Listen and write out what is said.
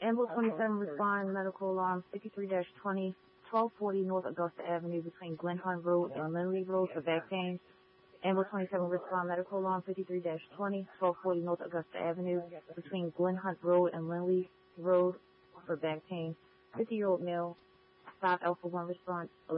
Ambulance 27 respond medical alarm 53-20, 1240 North Augusta Avenue between Glen Hunt Road and Lindley Road for back pain. Ambulance 27 respond medical alarm 53-20, 1240 North Augusta Avenue between Glen Hunt Road and Lindley Road for back pain. 50-year-old male, 5 Alpha 1 response.